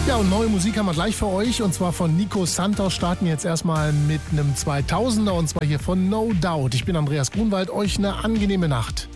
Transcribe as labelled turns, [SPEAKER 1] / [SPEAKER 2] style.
[SPEAKER 1] Ja, und neue Musik haben wir gleich für euch. Und zwar von Nico Santos. Starten jetzt erstmal mit einem 2000er. Und zwar hier von No Doubt. Ich bin Andreas Grunwald. Euch eine angenehme Nacht.